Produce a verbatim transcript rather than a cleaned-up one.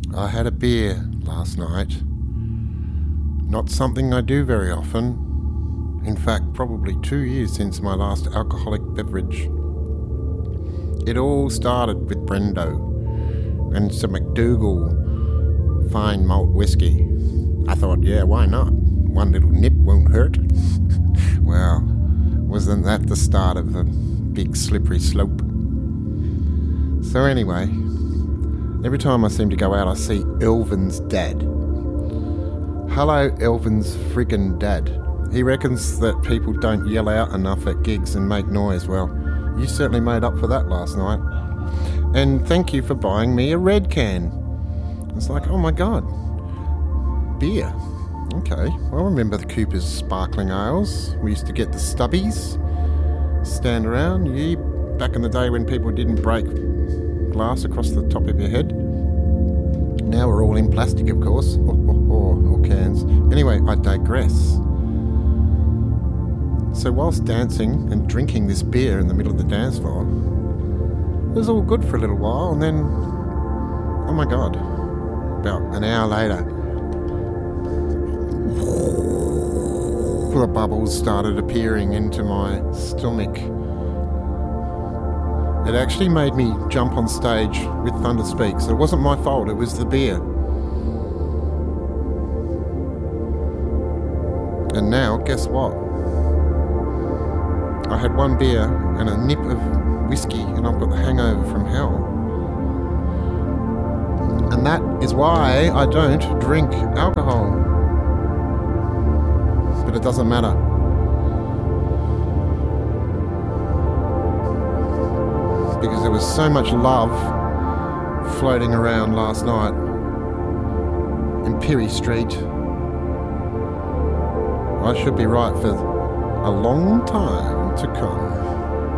I had a beer last night. Not something I do very often. In fact, probably two years since my last alcoholic beverage. It all started with Brendo and some McDougal fine malt whiskey. I thought, yeah, why not? One little nip won't hurt. Well, wasn't that the start of the big slippery slope? So anyway, every time I seem to go out, I see Elvin's dad. Hello, Elvin's friggin' dad. He reckons that people don't yell out enough at gigs and make noise. Well, you certainly made up for that last night. And thank you for buying me a red can. It's like, oh my god, beer. Okay, well, I remember the Cooper's sparkling ales. We used to get the stubbies, stand around. Yeah, back in the day when people didn't break glass across the top of your head. Now we're all in plastic, of course, or, or, or, or cans. Anyway, I digress. So whilst dancing and drinking this beer in the middle of the dance floor, it was all good for a little while, and then, oh my god, about an hour later, the bubbles started appearing into my stomach. It actually made me jump on stage with Thunderspeak, so it wasn't my fault, it was the beer. And now, guess what? I had one beer and a nip of whiskey, and I've got the hangover from hell. And that is why I don't drink alcohol. But it doesn't matter. Because there was so much love floating around last night in Pirie Street. I should be right for a long time to come.